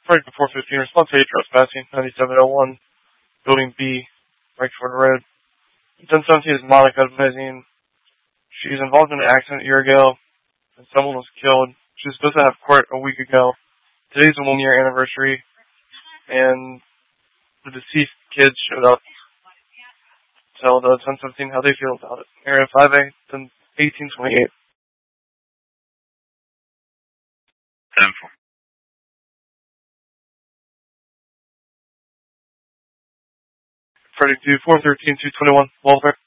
Frank 415, response 8, trespassing, 9701, building B, Frankfurt Road. 1017 is Monica advising she was involved in an accident a year ago, and someone was killed. She was supposed to have court a week ago. Today's the 1 year anniversary, and the deceased kids showed up. Tell the 1017 how they feel about it. Area 5A, 1828. 10-4. Freddy 2, 413, 221, welfare.